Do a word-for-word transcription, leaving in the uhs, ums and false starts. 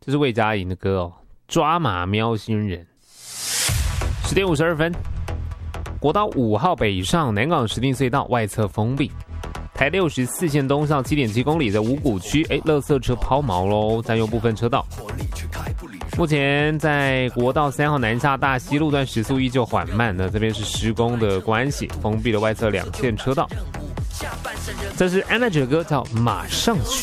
这是魏佳莹的歌哦，抓马喵星人。十点五十二分，国道五号北上南港石碇隧道外侧封闭。台六十四线东上 七点七公里的五股区，哎，垃圾车抛锚喽，占用部分车道。目前在国道三号南下大溪路段时速依旧缓慢，那这边是施工的关系，封闭了外侧两线车道。这是 Energy 的歌叫《马上去》。